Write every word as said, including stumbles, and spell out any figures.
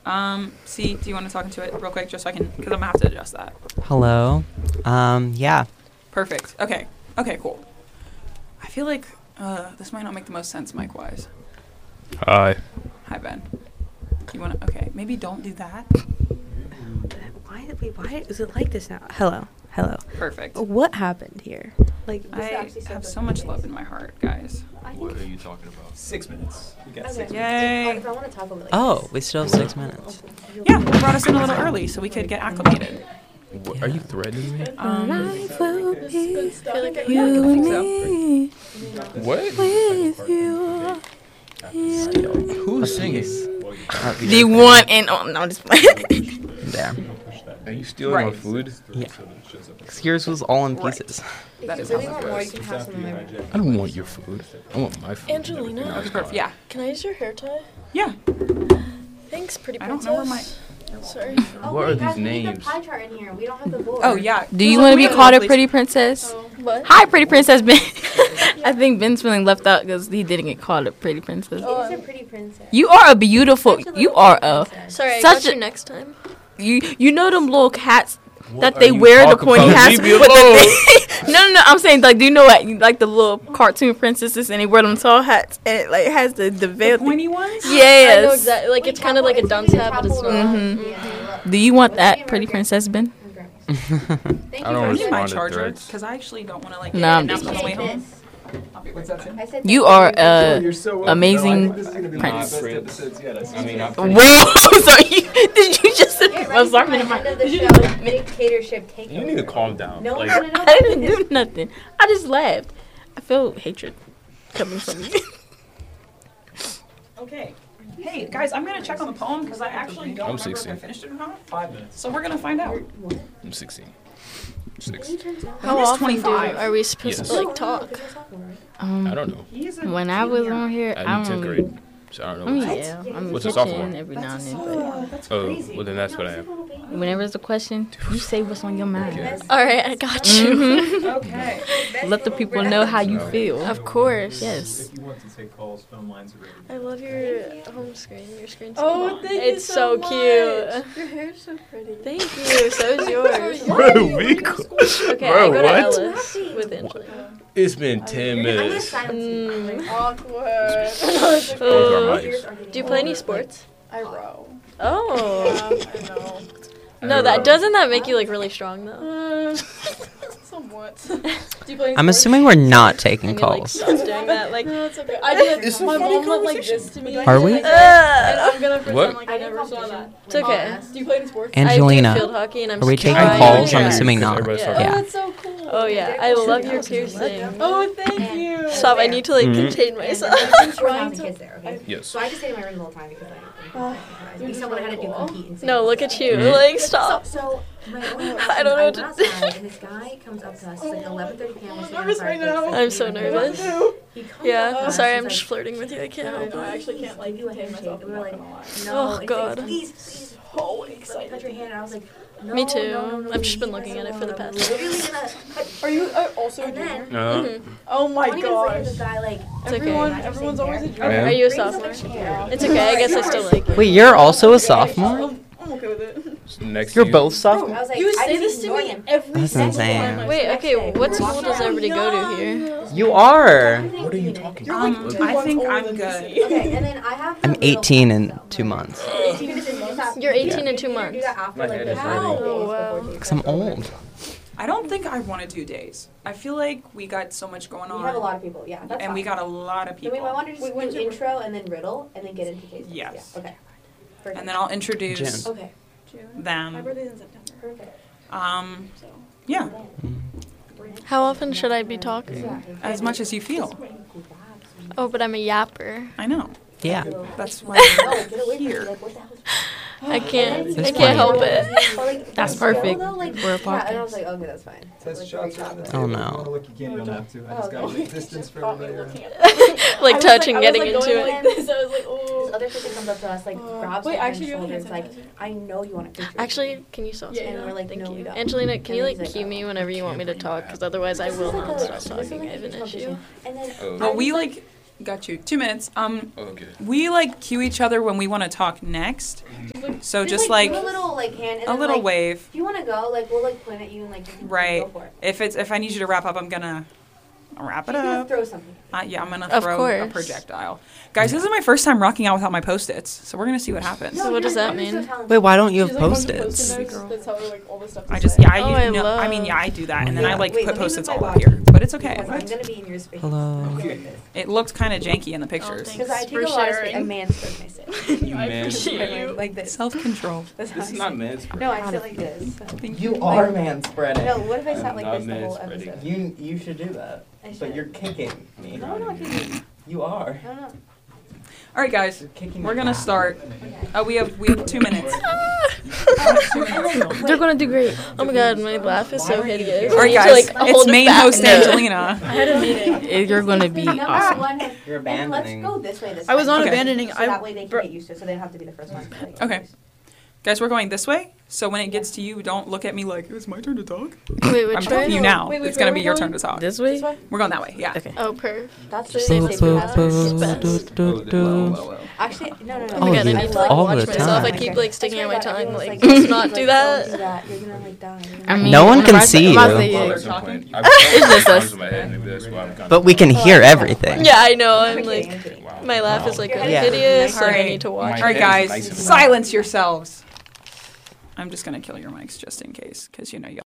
Um, C, do you want to talk into it real quick, just so I can, because I'm gonna have to adjust that. Hello. Um, yeah. Perfect. Okay. Okay. Cool. I feel like uh, this might not make the most sense, mic-wise. Hi. Hi, Ben. You wanna? Okay. Maybe don't do that. Why? Wait. Why is it like this now? Hello. Hello. Perfect. What happened here? Like, I have so much love in my heart, guys. What are you talking about? Six minutes. We got Okay. six Yay. If I want to talk a bit like Oh, this. we still have six minutes. Yeah, we brought us in a little early so we could get acclimated. What, are you threatening me? Um, life will be I you think and so. me What? with you. Who's singing? The one and oh no, I'm just playing. There. Are you stealing my Right. food? Yeah. Yours was all in pieces. If That you is really how want it more, you goes. can have some of my. I don't want your food. I want my food. Angelina, Okay, perfect. Yeah. can I use your hair tie? Yeah. Thanks, pretty I princess. don't know where my. Sorry. What are these names? Pie chart in here. We don't have the board. Oh yeah. Do you Look, want to we be have a called a place- pretty princess? What? Hi, pretty princess Ben. I think Ben's feeling left out because he didn't get called a pretty princess. It is a pretty princess. You are a beautiful. You are a. Sorry, I Such got a- you next time. You you know them little hats that are they you wear the talking pointy about? hats Leave with me the alone. thing. No, no, no. I'm saying like, do you know what? Like the little cartoon princesses and they wear them tall hats and it like has the the veil. The pointy ones? Yes. I know exactly. Like, it's kind of like a dunce hat, but it's not. Mhm. Do you want that, pretty princess Ben? Thank I you don't I for need my respond to charger threats. because I actually don't want to like. No, get I'm it just on the way Take home. this. What's that? I said You thank are you. a You're so welcome. amazing No, I think this is gonna be prince. one of the best episodes yet. I I mean, I'm Whoa! So you, did you just? Get I'm ready sorry. for my never end mind. of the Did you- show dictatorship takeover. You need to calm down. No, Like, no, no, no. I didn't do nothing. I just laughed. I feel hatred coming from you. Okay. Hey guys, I'm gonna check on the poem because I actually don't I'm remember if I sixteen. finished it or not. Five minutes. So we're gonna find out. I'm sixteen. Six. How He's often do twenty-five. are we supposed Yes. to like talk? Um, I don't know. He's a when I was junior. on here, I I'm in tenth don't. grade, so I don't I mean, know. yeah, I'm What's a pitching sophomore? every now and then. Oh, that's Oh, crazy. well then that's what I am. But whenever there's a question, you say what's on your mind. Okay. All right, I got you. Mhm. Okay. Let the people know how you feel. Of course. Yes. If you want to take calls, phone lines are ready. I love your home screen. Your screen's Oh, so thank you It's so so much. cute. Your hair's so pretty. Thank you. So is yours. Bro, we cool. Okay, Bro, I go to what? Ellis with Angelina. It's been ten I'm gonna minutes. silence you. Mm. Awkward. Both our mics. Do you play any sports? I row. Oh. Yeah, I know. No, that doesn't that make you like really strong though? Uh, somewhat. Do you play any I'm sports? assuming we're not I taking need to like calls. stop doing that. Like, No, it's okay. I did. It's a My funny mom went like this to me. Are we? And uh, I'm gonna pretend What? like I never saw that. it's okay. Do you play any sports? Angelina, I do field hockey and I'm are we scared. taking I calls? do I'm too, assuming because not. everybody's Yeah. Oh, talking. that's so cool. Oh yeah, I love your piercing. Oh, thank you. Stop! I need to like Mhm. contain myself. I'm trying to kids there, okay? Yes. So I just stay in my room the whole time because I You're think someone had to do cool. compete and sing. No, look at you. Mhm. Like, So, stop. so my only I don't know what to went do. outside and this guy comes up to us. It's like eleven thirty p.m. We're I'm sitting nervous outside, right like, now. six I'm so p.m. nervous. He comes Yeah, up to us, sorry, he's I'm like, just flirting with you. I can't No, help no, I it. actually can't like do a contain handshake. myself. And we I'm were not like, gonna lie. no, Oh, it's like, God. please, please. So Let me excited. touch your hand. And I was like, no, Me too. no, no, no, I've just been leave looking us at it for the alone. past I'm literally gonna- Are you uh, also a And then- junior? Uh, Mhm. Oh my twenty minutes later, gosh. this guy like It's okay. Everyone, Imagine everyone's sitting always a there. I junior. am. Are you a brings up sophomore? chair. It's okay. I guess I still like it. Wait, you're also a sophomore? I'm, I'm okay with it. next You're to both I sophomore? was like, You I say just this to ignore me him. every That's single insane. time I Wait, see okay. you. What school does everybody go to here? You are. What are you talking You're about? like Um, two I months think older I'm than good. me. Okay, and then I have. the I'm little eighteen in stuff, two though. months. eighteen in two months. You're eighteen You in two can do months. that after, My like, head the is days hurting. before Oh, wow. you Because I'm start over. old. I don't think I want to do days. I feel like we got so much going We on. have a lot of people, yeah. That's and we fine. got a lot of So we people. might want to just Wait, when's do your intro and then riddle and then get into cases. Yes. Yeah, okay. Perfect. And then I'll introduce Jen. Okay. My them. birthday's in September. Perfect. Um, So. yeah, How often should I be talking? as much as you feel. Oh, but I'm a yapper. I know. Yeah. That's why Oh, get away from me. here. Like, what the hell is I can't. It's I funny. can't help it. Or, like, That's the skill, perfect. though, like, We're a yeah, and I was podcast. like, okay, that's fine. Test Like, shots very are on the confident. table. Oh, If you no. wanna look, you can, you don't have to. I just Oh, gotta okay. make distance for Caught me everybody. looking around. at it. Like I was touching, I was, getting like, into going it. Like this. I was like, This oh. other person comes up to us, like, Uh, grabs wait, my actually, you're the shoulders, hand like, sanitizer. I know you want a picture. Actually, can you stop? Yeah, and we're like, Thank no, we you. don't. Angelina, can And you he's like like, cue oh. me whenever you want me to talk? Because otherwise I will not stop talking. I have an issue. And then Oh. But we like Got you. Two minutes. Um, Okay. we like cue each other when we want to talk next. So just, do like a little like hand. And a then, little like, wave. If you want to go, like we'll like point at you and like you can Right. go for it. If it's if I need you to wrap up, I'm gonna wrap it She's gonna up. throw something. Uh, yeah, I'm gonna Of throw a course. projectile. Guys, this is my first time rocking out without my post-its, so we're gonna see what happens. So what does you're- that you're so mean? talented. Wait, why don't you have She's, like, a bunch of post-its? post-it notes. That's how like all the stuff. to I just say. yeah, I, Oh, you I know, I love- mean yeah, I do that, and then I like Wait, put let me post-its move all my over body. here, but it's okay. Because I'm gonna be in your space. Hello. It looked kind of janky in the pictures. thanks. Because I take For a lot of sharing. space. I manspread myself. You man. appreciate Like this. Self-control. That's how This I is not sit. man's No, I sit like this. You are man spreading. No, what if I sat I'm like not this the whole manspreading. episode? You you should do that. I should. But you're kicking me. No, no, I can't. You are. No, no. All right, guys, You're kicking we're me gonna back. start. Uh, we have we have two minutes. They're gonna do great. Oh my god, my laugh is so hideous. All I right, need to, guys, like, hold it's it main back. host No. Angelina. I had a meeting. You're gonna be Number awesome. one. You're And let's abandoning. go this way this I was time. not Okay. abandoning. So I that way they can bro- get used to it, so they don't have to be the first one. Like, Okay. Guys, we're going this way. So when it gets to you, don't look at me like it's my turn to talk. Wait, which I'm way? telling you now. Wait, which It's gonna way be are we your going? turn to talk. This way? We're going that way. Yeah. Okay. Oh, per. That's the Safe, Boo, safe, boo, hazard. boo, Suspense. do, do, do. Actually, no, no, no. Oh my god, yeah, I need to like all watch the myself. I time. keep like sticking out my That's why tongue. everyone's Like, like, let's not like, do don't that. do that. You're gonna like die. You're I gonna- mean, No one I'm can about to- see I'm about to you. say, Well, yeah. at some point, I've It's got just songs us. in my head, maybe that's why I'm kinda- But we can hear everything. Yeah, I know. I'm I'm like, kidding, I'm kidding. Wow. my laugh is like Your really head is hideous. nice. Like, I Alright. need to watch. My All right, head is guys, nice and silence yourselves. I'm just gonna kill your mics just in case, because you know y'all